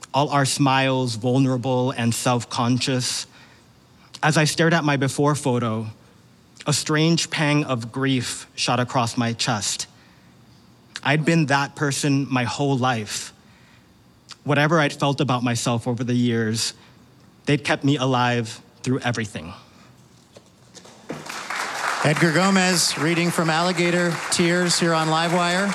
all our smiles vulnerable and self-conscious. As I stared at my before photo, a strange pang of grief shot across my chest. I'd been that person my whole life. Whatever I'd felt about myself over the years, they'd kept me alive through everything. Edgar Gomez reading from Alligator Tears here on Livewire.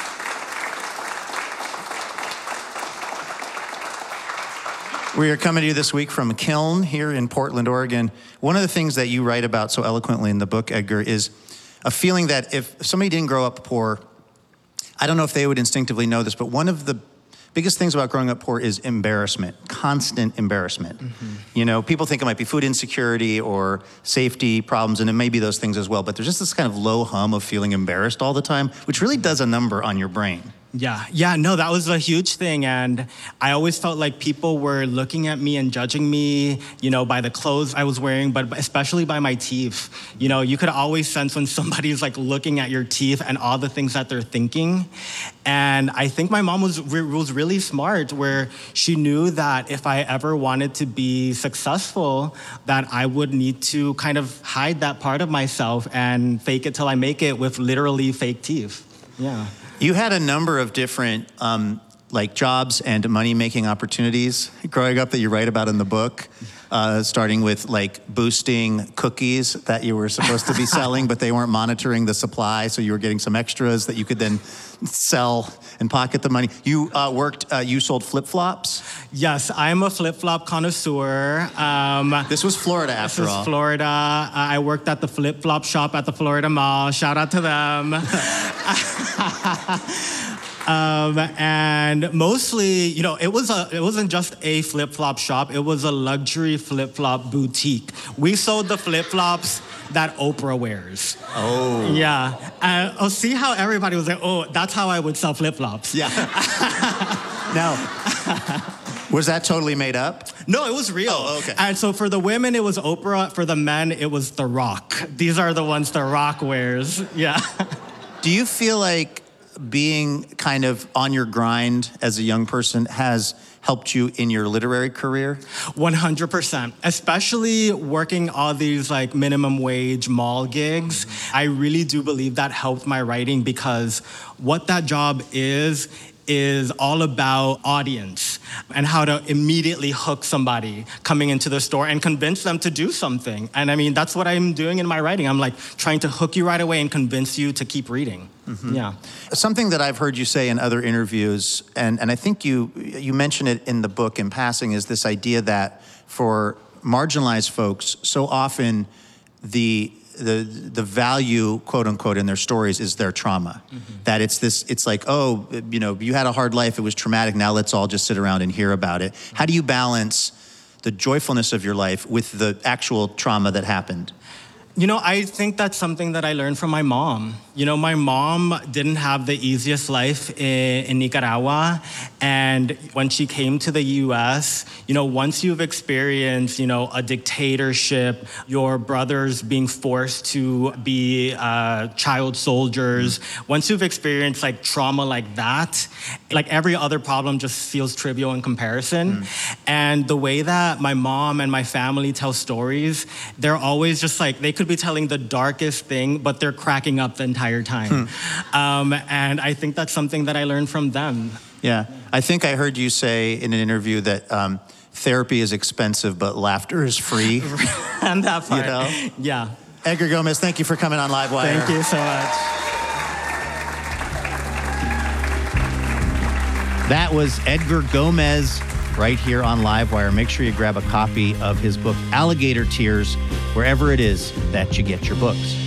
We are coming to you this week from Kiln here in Portland, Oregon. One of the things that you write about so eloquently in the book, Edgar, is a feeling that if somebody didn't grow up poor, I don't know if they would instinctively know this, but one of the biggest things about growing up poor is embarrassment, constant embarrassment. Mm-hmm. You know, people think it might be food insecurity or safety problems, and it may be those things as well, but there's just this kind of low hum of feeling embarrassed all the time, which really does a number on your brain. Yeah, no, that was a huge thing. And I always felt like people were looking at me and judging me, you know, by the clothes I was wearing, but especially by my teeth. You know, you could always sense when somebody's like looking at your teeth and all the things that they're thinking. And I think my mom was really smart, where she knew that if I ever wanted to be successful, that I would need to kind of hide that part of myself and fake it till I make it with literally fake teeth. Yeah. You had a number of different like jobs and money-making opportunities growing up that you write about in the book, starting with like boosting cookies that you were supposed to be selling, but they weren't monitoring the supply, so you were getting some extras that you could then sell and pocket the money. You you sold flip-flops? Yes, I'm a flip-flop connoisseur. This was Florida, after all. This is Florida. I worked at the flip-flop shop at the Florida Mall. Shout out to them. And mostly, you know, it wasn't just a flip-flop shop. It was a luxury flip-flop boutique. We sold the flip-flops that Oprah wears. Oh. Yeah. See how everybody was like, oh, that's how I would sell flip-flops. Yeah. Now, was that totally made up? No, it was real. Oh, okay. And so for the women, it was Oprah. For the men, it was The Rock. These are the ones The Rock wears. Yeah. Do you feel like being kind of on your grind as a young person has helped you in your literary career? 100%, especially working all these like minimum wage mall gigs. I really do believe that helped my writing, because what that job is all about audience and how to immediately hook somebody coming into the store and convince them to do something. And I mean, that's what I'm doing in my writing. I'm like trying to hook you right away and convince you to keep reading. Mm-hmm. Yeah. Something that I've heard you say in other interviews, and I think you mention it in the book in passing, is this idea that for marginalized folks, so often the value, quote unquote, in their stories is their trauma. Mm-hmm. That it's like, oh, you know, you had a hard life, it was traumatic, now let's all just sit around and hear about it. How do you balance the joyfulness of your life with the actual trauma that happened? You know, I think that's something that I learned from my mom. You know, my mom didn't have the easiest life in Nicaragua. And when she came to the US, you know, once you've experienced, you know, a dictatorship, your brothers being forced to be child soldiers, once you've experienced like trauma like that, like every other problem just feels trivial in comparison. And the way that my mom and my family tell stories, they're always just like, they could be telling the darkest thing, but they're cracking up the entire time. And I think that's something that I learned from them. Yeah, I think I heard you say in an interview that therapy is expensive, but laughter is free. And that part, you know? Yeah. Edgar Gomez, thank you for coming on Livewire. Thank you so much. That was Edgar Gomez right here on Livewire. Make sure you grab a copy of his book, Alligator Tears, wherever it is that you get your books.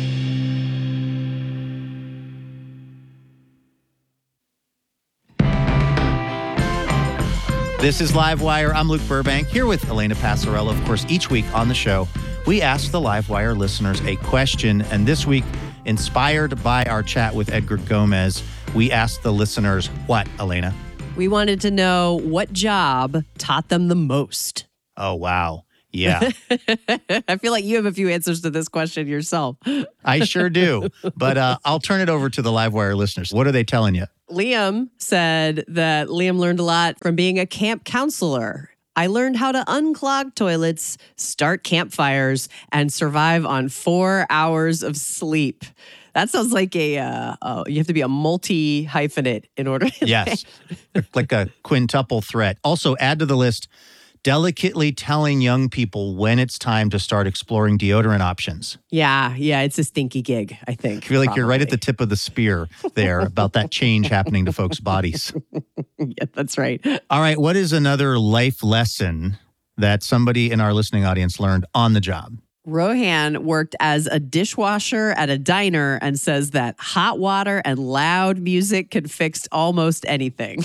This is Livewire. I'm Luke Burbank, here with Elena Passarello. Of course, each week on the show, we ask the Livewire listeners a question. And this week, inspired by our chat with Edgar Gomez, we asked the listeners what, Elena? We wanted to know what job taught them the most. Oh, wow. Yeah, I feel like you have a few answers to this question yourself. I sure do. But I'll turn it over to the Livewire listeners. What are they telling you? Liam said that Liam learned a lot from being a camp counselor. I learned how to unclog toilets, start campfires, and survive on 4 hours of sleep. That sounds like you have to be a multi-hyphenate in order to Yes, like a quintuple threat. Also, add to the list, delicately telling young people when it's time to start exploring deodorant options. Yeah, it's a stinky gig, I think. I feel like you're right at probably. the tip of the spear there about that change happening to folks' bodies. Yeah, that's right. All right, what is another life lesson that somebody in our listening audience learned on the job? Rohan worked as a dishwasher at a diner and says that hot water and loud music can fix almost anything.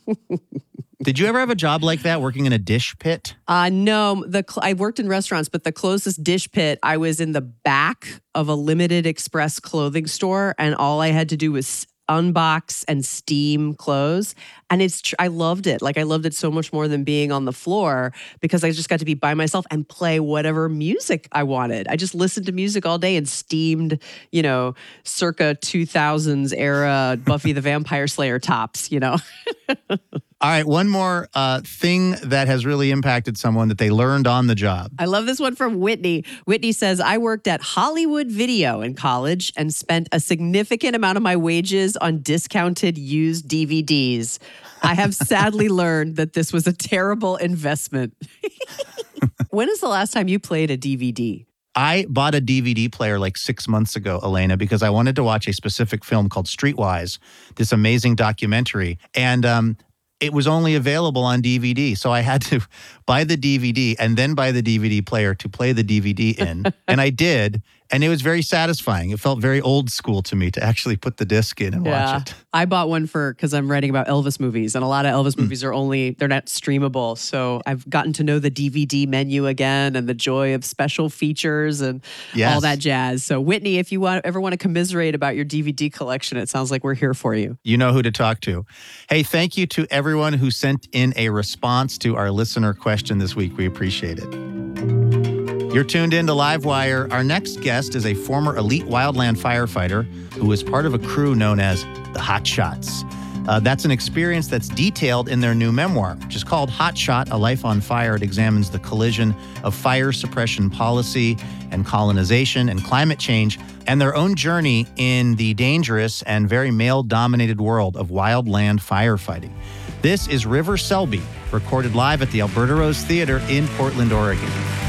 Did you ever have a job like that, working in a dish pit? No, I worked in restaurants, but the closest dish pit, I was in the back of a Limited Express clothing store, and all I had to do was unbox and steam clothes. And I loved it. Like, I loved it so much more than being on the floor because I just got to be by myself and play whatever music I wanted. I just listened to music all day and steamed, circa 2000s era Buffy the Vampire Slayer tops, All right, one more thing that has really impacted someone that they learned on the job. I love this one from Whitney. Whitney says, I worked at Hollywood Video in college and spent a significant amount of my wages on discounted used DVDs. I have sadly learned that this was a terrible investment. When is the last time you played a DVD? I bought a DVD player like 6 months ago, Elena, because I wanted to watch a specific film called Streetwise, this amazing documentary. And it was only available on DVD. So I had to buy the DVD and then buy the DVD player to play the DVD in. And I did. And it was very satisfying. It felt very old school to me to actually put the disc in and watch it. I bought one because I'm writing about Elvis movies, and a lot of Elvis movies are they're not streamable. So I've gotten to know the DVD menu again and the joy of special features and all that jazz. So Whitney, if you ever want to commiserate about your DVD collection, it sounds like we're here for you. You know who to talk to. Hey, thank you to everyone who sent in a response to our listener question this week. We appreciate it. You're tuned in to Livewire. Our next guest is a former elite wildland firefighter who was part of a crew known as the Hot Shots. That's an experience that's detailed in their new memoir, which is called Hot Shot, A Life on Fire. It examines the collision of fire suppression policy and colonization and climate change and their own journey in the dangerous and very male-dominated world of wildland firefighting. This is River Selby, recorded live at the Alberta Rose Theater in Portland, Oregon.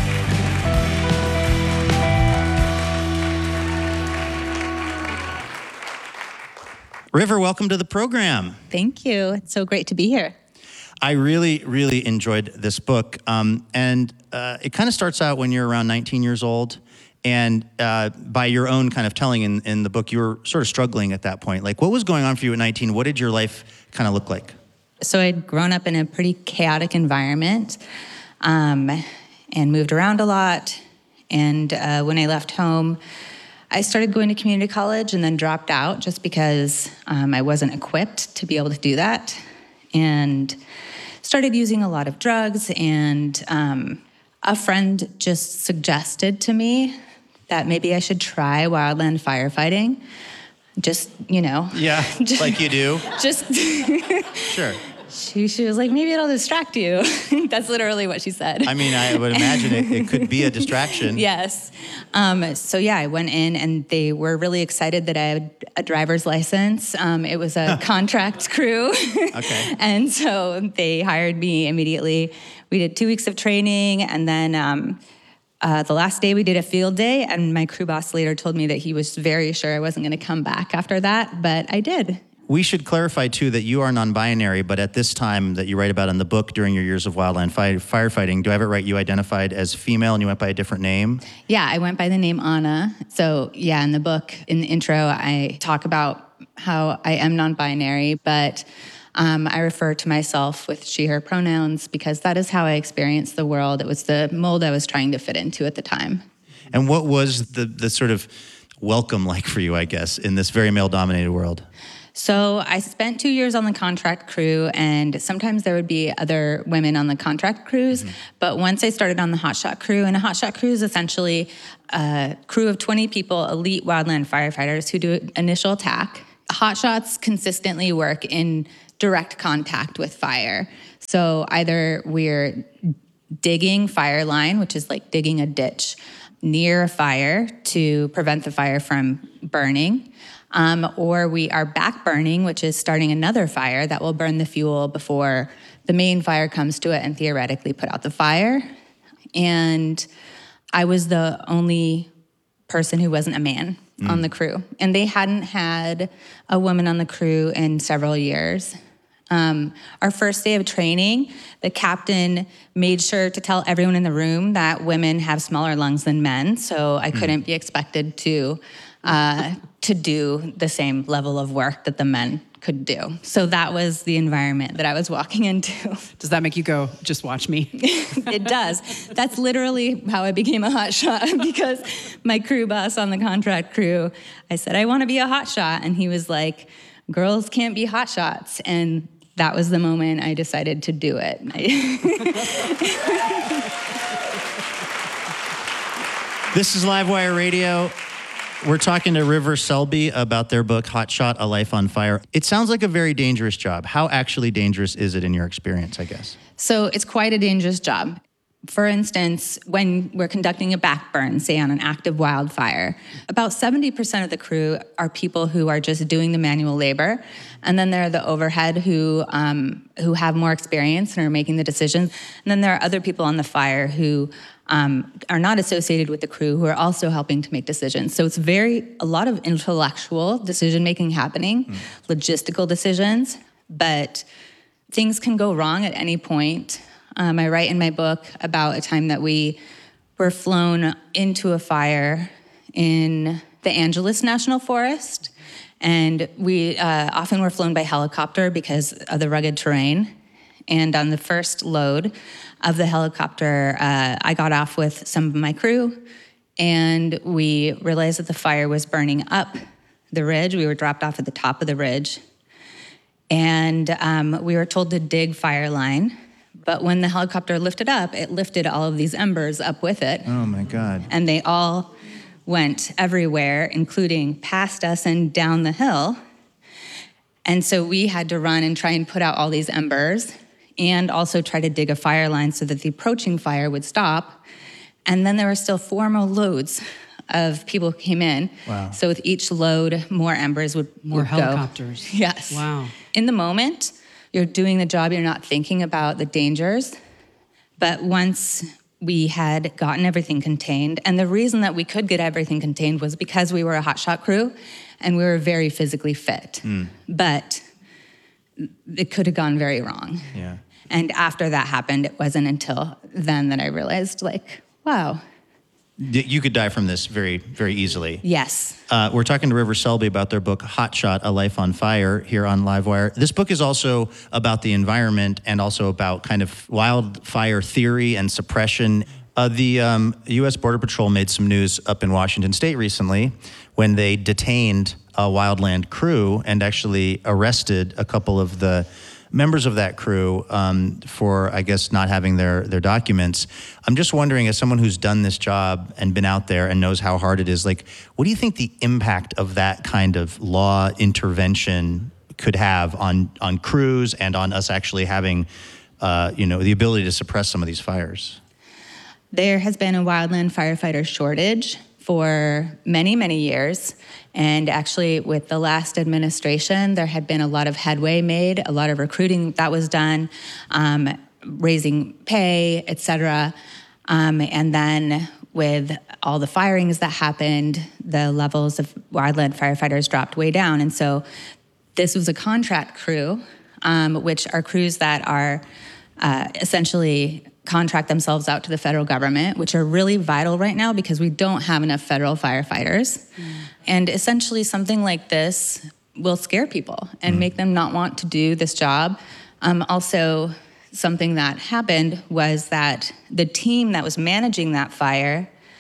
River, welcome to the program. Thank you. It's so great to be here. I really, really enjoyed this book. And it kind of starts out when you're around 19 years old. And by your own kind of telling in the book, you were sort of struggling at that point. Like, what was going on for you at 19? What did your life kind of look like? So I'd grown up in a pretty chaotic environment and moved around a lot. And when I left home, I started going to community college and then dropped out just because I wasn't equipped to be able to do that. And started using a lot of drugs. And a friend just suggested to me that maybe I should try wildland firefighting. Just, Yeah, like you do. Just Sure. She was like, maybe it'll distract you. That's literally what she said. I mean, I would imagine it could be a distraction. Yes. So yeah, I went in and they were really excited that I had a driver's license. It was a contract crew. Okay. And so they hired me immediately. We did 2 weeks of training, and then the last day we did a field day, and my crew boss later told me that he was very sure I wasn't going to come back after that, but I did. We should clarify, too, that you are non-binary, but at this time that you write about in the book during your years of wildland firefighting, do I have it right? You identified as female and you went by a different name? Yeah, I went by the name Anna. So yeah, in the book, in the intro, I talk about how I am non-binary, but I refer to myself with she, her pronouns because that is how I experienced the world. It was the mold I was trying to fit into at the time. And what was the sort of welcome like for you, I guess, in this very male-dominated world? So I spent 2 years on the contract crew, and sometimes there would be other women on the contract crews. But once I started on the hotshot crew, and a hotshot crew is essentially a crew of 20 people, elite wildland firefighters who do initial attack. Hotshots consistently work in direct contact with fire. So either we're digging fire line, which is like digging a ditch near a fire to prevent the fire from burning, or we are back burning, which is starting another fire that will burn the fuel before the main fire comes to it and theoretically put out the fire. And I was the only person who wasn't a man on the crew. And they hadn't had a woman on the crew in several years. Our first day of training, the captain made sure to tell everyone in the room that women have smaller lungs than men, so I couldn't be expected to do the same level of work that the men could do. So that was the environment that I was walking into. Does that make you go, just watch me? It does. That's literally how I became a hotshot, because my crew boss on the contract crew, I said, I want to be a hotshot. And he was like, girls can't be hotshots. And that was the moment I decided to do it. This is Livewire Radio. We're talking to River Selby about their book, Hotshot, A Life on Fire. It sounds like a very dangerous job. How actually dangerous is it in your experience, I guess? So it's quite a dangerous job. For instance, when we're conducting a backburn, say on an active wildfire, about 70% of the crew are people who are just doing the manual labor. And then there are the overhead who have more experience and are making the decisions. And then there are other people on the fire who are not associated with the crew who are also helping to make decisions. So it's a lot of intellectual decision-making happening, logistical decisions, but things can go wrong at any point. I write in my book about a time that we were flown into a fire in the Angeles National Forest. And we often were flown by helicopter because of the rugged terrain. And on the first load of the helicopter, I got off with some of my crew, and we realized that the fire was burning up the ridge. We were dropped off at the top of the ridge. And we were told to dig fire line. But when the helicopter lifted up, it lifted all of these embers up with it. Oh, my God. And they all went everywhere, including past us and down the hill. And so we had to run and try and put out all these embers and also try to dig a fire line so that the approaching fire would stop. And then there were still 4 more loads of people who came in. Wow. So with each load, more embers would More go. helicopters. Yes. Wow. In the moment, you're doing the job, you're not thinking about the dangers. But once we had gotten everything contained, and the reason that we could get everything contained was because we were a hotshot crew and we were very physically fit. But it could have gone very wrong. Yeah. And after that happened, it wasn't until then that I realized, like, wow. You could die from this very, very easily. Yes. We're talking to River Selby about their book, Hotshot, A Life on Fire, here on Livewire. This book is also about the environment and also about kind of wildfire theory and suppression. The U.S. Border Patrol made some news up in Washington State recently when they detained a wildland crew and actually arrested a couple of the members of that crew for, I guess, not having their documents. I'm just wondering, as someone who's done this job and been out there and knows how hard it is, like, what do you think the impact of that kind of law intervention could have on crews and on us actually having, the ability to suppress some of these fires? There has been a wildland firefighter shortage for many, many years. And actually, with the last administration, there had been a lot of headway made, a lot of recruiting that was done, raising pay, et cetera. And then with all the firings that happened, the levels of wildland firefighters dropped way down. And so this was a contract crew, which are crews that are essentially contract themselves out to the federal government, which are really vital right now because we don't have enough federal firefighters. And essentially something like this will scare people and make them not want to do this job. Also, something that happened was that the team that was managing that fire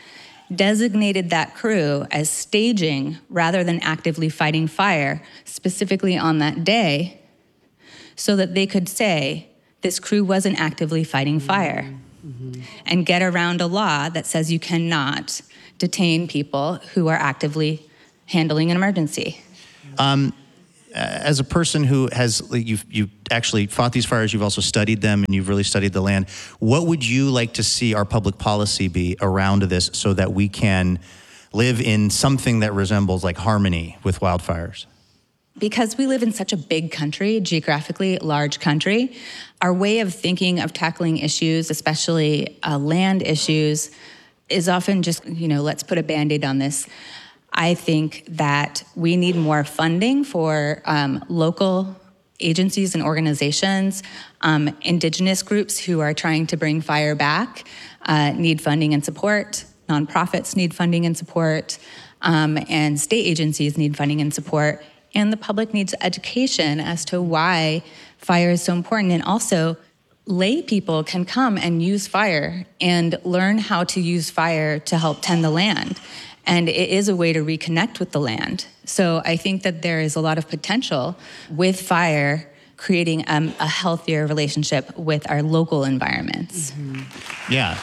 designated that crew as staging rather than actively fighting fire, specifically on that day, so that they could say this crew wasn't actively fighting fire, and get around a law that says you cannot detain people who are actively handling an emergency. As a person who has, you've actually fought these fires, you've also studied them, and you've really studied the land. What would you like to see our public policy be around this so that we can live in something that resembles like harmony with wildfires? Because we live in such a big country, geographically large country, our way of thinking of tackling issues, especially land issues, is often just, let's put a Band-Aid on this. I think that we need more funding for local agencies and organizations. Indigenous groups who are trying to bring fire back need funding and support. Nonprofits need funding and support. And state agencies need funding and support. And the public needs education as to why fire is so important. And also, lay people can come and use fire and learn how to use fire to help tend the land. And it is a way to reconnect with the land. So I think that there is a lot of potential with fire creating a healthier relationship with our local environments. Mm-hmm. Yeah.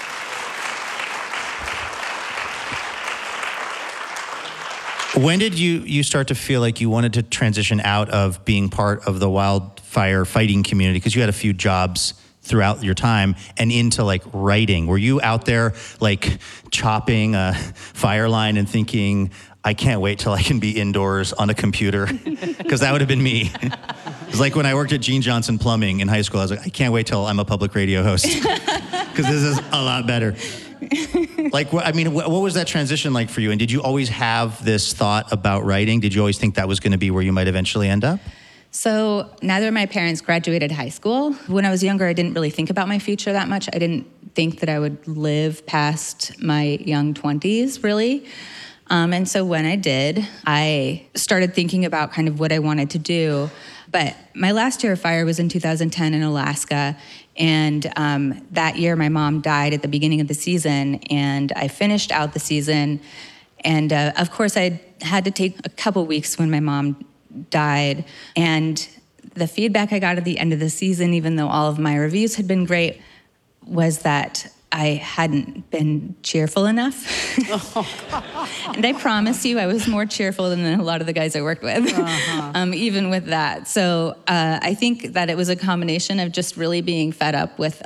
When did you start to feel like you wanted to transition out of being part of the wildfire fighting community? Because you had a few jobs throughout your time and into like writing. Were you out there like chopping a fire line and thinking, I can't wait till I can be indoors on a computer? Because that would have been me. It's like when I worked at Gene Johnson Plumbing in high school, I was like, I can't wait till I'm a public radio host. Because this is a lot better. Like, what was that transition like for you? And did you always have this thought about writing? Did you always think that was going to be where you might eventually end up? So neither of my parents graduated high school. When I was younger, I didn't really think about my future that much. I didn't think that I would live past my young 20s, really. And so when I did, I started thinking about kind of what I wanted to do. But my last year of fire was in 2010 in Alaska. And that year, my mom died at the beginning of the season. And I finished out the season. And of course, I had to take a couple weeks when my mom died. And the feedback I got at the end of the season, even though all of my reviews had been great, was that I hadn't been cheerful enough. And I promise you, I was more cheerful than a lot of the guys I worked with, even with that. So I think that it was a combination of just really being fed up with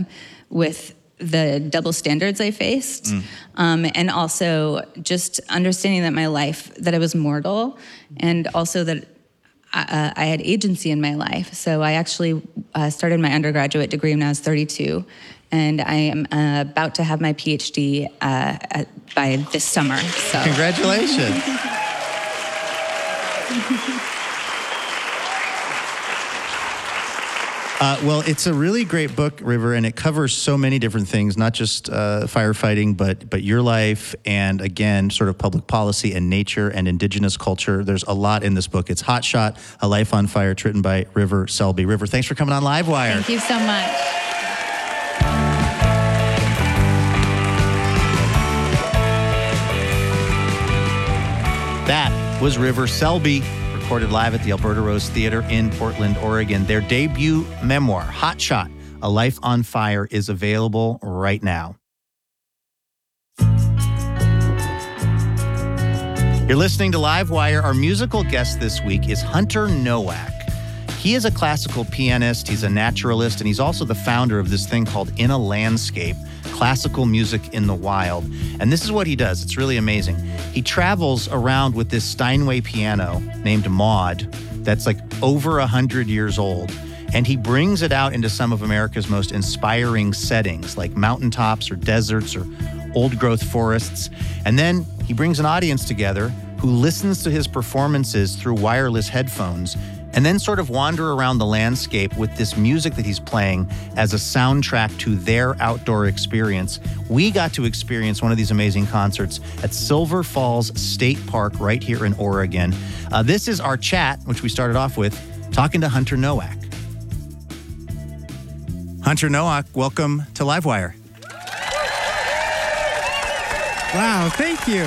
the double standards I faced, and also just understanding that my life, that I was mortal, and also that I had agency in my life. So I actually started my undergraduate degree when I was 32, and I am about to have my PhD by this summer. So. Congratulations. Well, it's a really great book, River, and it covers so many different things, not just firefighting, but your life and, again, sort of public policy and nature and indigenous culture. There's a lot in this book. It's Hot Shot, A Life on Fire. It's written by River Selby. River, thanks for coming on Livewire. Thank you so much. That was River Selby, recorded live at the Alberta Rose Theater in Portland, Oregon. Their debut memoir, Hot Shot, A Life on Fire, is available right now. You're listening to Livewire. Our musical guest this week is Hunter Nowak. He is a classical pianist, he's a naturalist, and he's also the founder of this thing called In a Landscape, classical music in the wild. And this is what he does. It's really amazing. He travels around with this Steinway piano named Maud that's like over 100 years old. And he brings it out into some of America's most inspiring settings, like mountaintops or deserts or old-growth forests. And then he brings an audience together who listens to his performances through wireless headphones and then sort of wander around the landscape with this music that he's playing as a soundtrack to their outdoor experience. We got to experience one of these amazing concerts at Silver Falls State Park right here in Oregon. This is our chat, which we started off with, talking to Hunter Nowak. Hunter Nowak, welcome to Livewire. Wow, thank you.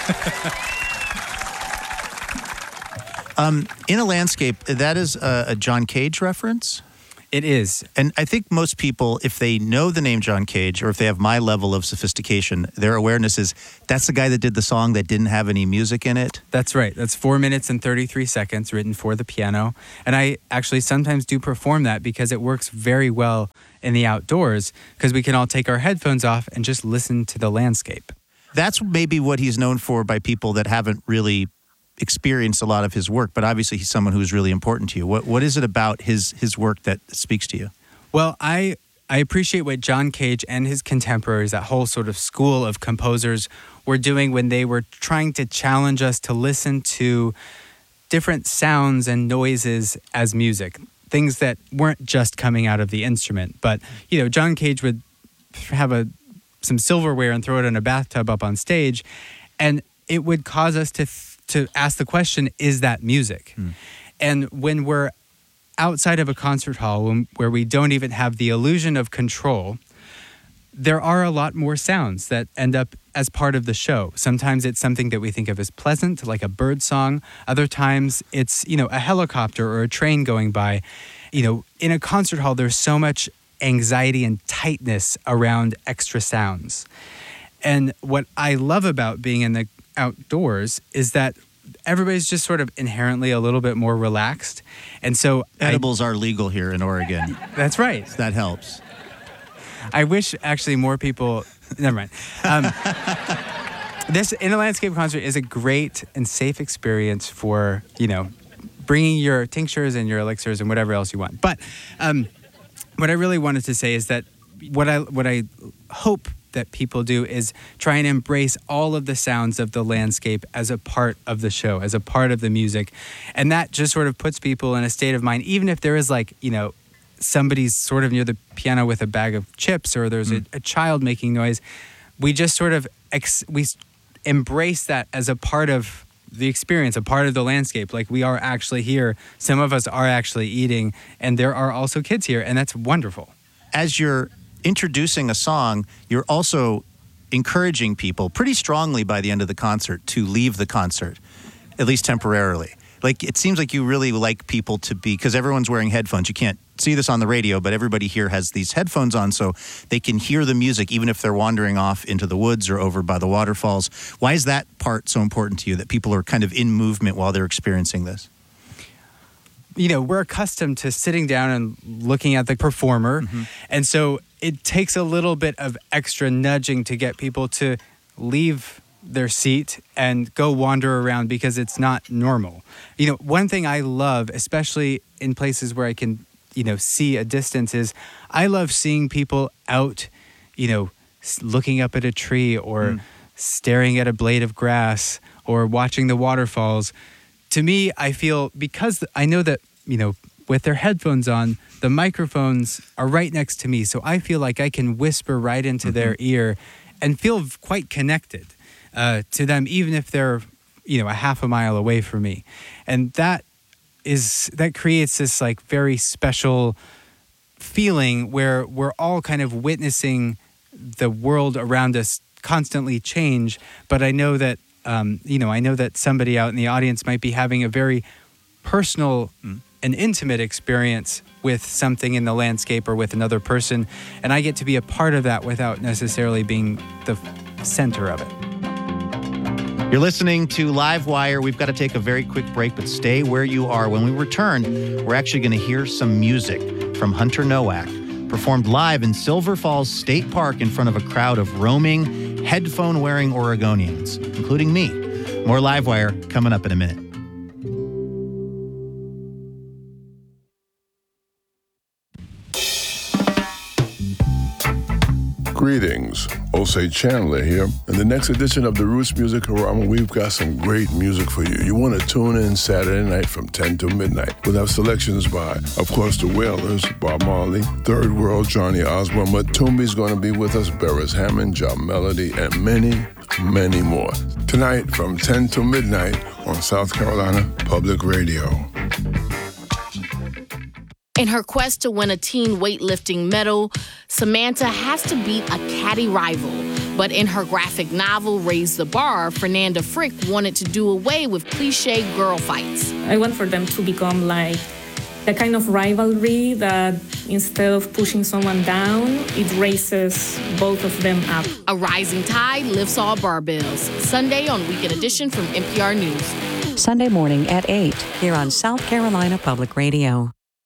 In a Landscape, that is a John Cage reference? It is. And I think most people, if they know the name John Cage, or if they have my level of sophistication, their awareness is that's the guy that did the song that didn't have any music in it. That's right. That's 4 minutes and 33 seconds written for the piano. And I actually sometimes do perform that because it works very well in the outdoors because we can all take our headphones off and just listen to the landscape. That's maybe what he's known for by people that haven't really experienced a lot of his work, but obviously he's someone who's really important to you. What is it about his work that speaks to you? Well, I appreciate what John Cage and his contemporaries, that whole sort of school of composers, were doing when they were trying to challenge us to listen to different sounds and noises as music, things that weren't just coming out of the instrument. But, John Cage would have some silverware and throw it in a bathtub up on stage, and it would cause us to ask the question, is that music? And when we're outside of a concert hall where we don't even have the illusion of control, there are a lot more sounds that end up as part of the show. Sometimes it's something that we think of as pleasant, like a bird song. Other times it's, a helicopter or a train going by. In a concert hall, there's so much anxiety and tightness around extra sounds. And what I love about being in the outdoors is that everybody's just sort of inherently a little bit more relaxed. And so Edibles are legal here in Oregon. That's right. That helps. I wish actually more people, never mind. This In a Landscape concert is a great and safe experience for, bringing your tinctures and your elixirs and whatever else you want. But what I really wanted to say is that what I hope that people do is try and embrace all of the sounds of the landscape as a part of the show, as a part of the music. And that just sort of puts people in a state of mind, even if there is somebody's sort of near the piano with a bag of chips or there's a child making noise. We just sort of we embrace that as a part of the experience, a part of the landscape. Like we are actually here. Some of us are actually eating, and there are also kids here, and that's wonderful. As you're introducing a song, you're also encouraging people pretty strongly by the end of the concert to leave the concert, at least temporarily. Like, it seems like you really like people to be, because everyone's wearing headphones. You can't see this on the radio, but everybody here has these headphones on so they can hear the music even if they're wandering off into the woods or over by the waterfalls. Why is that part so important to you, that people are kind of in movement while they're experiencing this? We're accustomed to sitting down and looking at the performer. And so it takes a little bit of extra nudging to get people to leave their seat and go wander around because it's not normal. One thing I love, especially in places where I can, see a distance, is I love seeing people out, looking up at a tree or staring at a blade of grass or watching the waterfalls. To me, I feel, because I know that, with their headphones on, the microphones are right next to me. So I feel like I can whisper right into their ear and feel quite connected to them, even if they're, a half a mile away from me. And that creates this like very special feeling where we're all kind of witnessing the world around us constantly change. But I know that, I know that somebody out in the audience might be having a very personal and intimate experience with something in the landscape or with another person. And I get to be a part of that without necessarily being the center of it. You're listening to Live Wire. We've got to take a very quick break, but stay where you are. When we return, we're actually going to hear some music from Hunter Nowak, performed live in Silver Falls State Park in front of a crowd of roaming, headphone-wearing Oregonians, including me. More Live Wire coming up in a minute. Greetings, Osei Chandler here. In the next edition of the Roots Music Harama, we've got some great music for you. You want to tune in Saturday night from 10 to midnight. We'll have selections by, of course, the Wailers, Bob Marley, Third World, Johnny Osborne, Matumbi's going to be with us, Beres Hammond, John Melody, and many, many more. Tonight from 10 to midnight on South Carolina Public Radio. In her quest to win a teen weightlifting medal, Samantha has to beat a catty rival. But in her graphic novel, Raise the Bar, Fernanda Frick wanted to do away with cliche girl fights. I want for them to become like the kind of rivalry that instead of pushing someone down, it raises both of them up. A rising tide lifts all barbells. Sunday on Weekend Edition from NPR News. Sunday morning at 8 here on South Carolina Public Radio.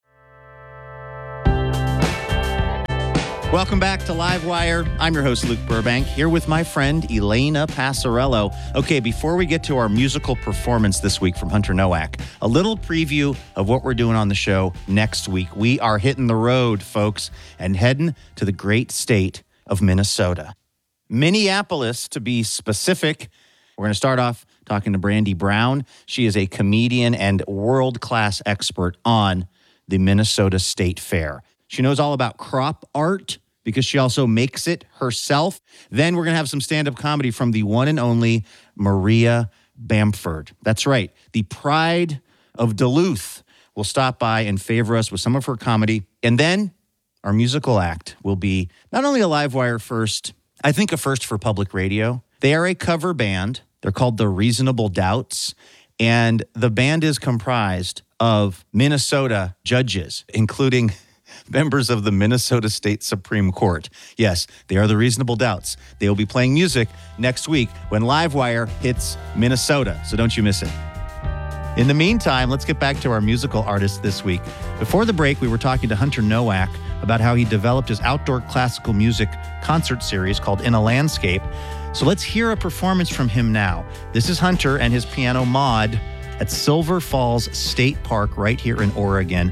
Welcome back to Livewire. I'm your host, Luke Burbank, here with my friend, Elena Passarello. Okay, before we get to our musical performance this week from Hunter Nowak, a little preview of what we're doing on the show next week. We are hitting the road, folks, and heading to the great state of Minnesota. Minneapolis, to be specific. We're going to start off talking to Brandy Brown. She is a comedian and world-class expert on the Minnesota State Fair. She knows all about crop art because she also makes it herself. Then we're going to have some stand-up comedy from the one and only Maria Bamford. That's right. The pride of Duluth will stop by and favor us with some of her comedy. And then our musical act will be not only a Livewire first, I think a first for public radio. They are a cover band. They're called the Reasonable Doubts. And the band is comprised of Minnesota judges, including members of the Minnesota State Supreme Court. Yes, they are the Reasonable Doubts. They will be playing music next week when Livewire hits Minnesota, so don't you miss it. In the meantime, let's get back to our musical artist this week. Before the break, we were talking to Hunter Nowak about how he developed his outdoor classical music concert series called In a Landscape. So let's hear a performance from him now. This is Hunter and his piano mod at Silver Falls State Park right here in Oregon.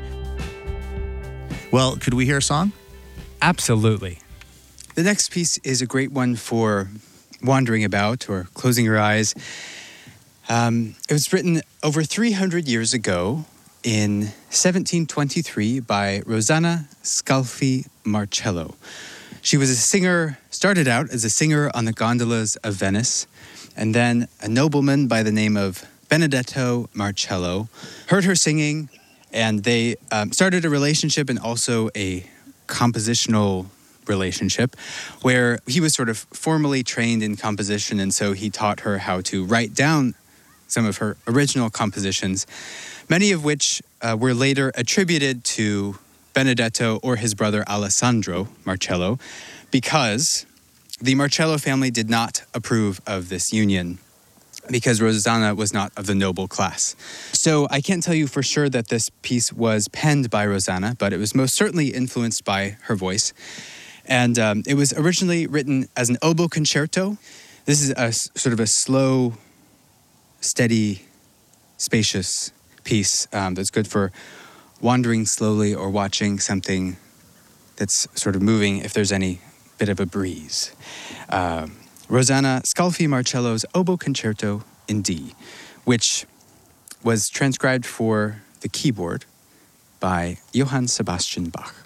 Well, could we hear a song? Absolutely. The next piece is a great one for wandering about or closing your eyes. It was written over 300 years ago in 1723 by Rosanna Scalfi Marcello. She was a singer, started out as a singer on the gondolas of Venice, and then a nobleman by the name of Benedetto Marcello heard her singing, and they started a relationship and also a compositional relationship where he was sort of formally trained in composition, and so he taught her how to write down some of her original compositions, many of which were later attributed to Benedetto or his brother Alessandro Marcello, because the Marcello family did not approve of this union, because Rosanna was not of the noble class. So I can't tell you for sure that this piece was penned by Rosanna, but it was most certainly influenced by her voice. And it was originally written as an oboe concerto. This is a sort of a slow, steady, spacious piece that's good for wandering slowly or watching something that's sort of moving if there's any bit of a breeze. Rosanna Scalfi Marcello's Oboe Concerto in D, which was transcribed for the keyboard by Johann Sebastian Bach.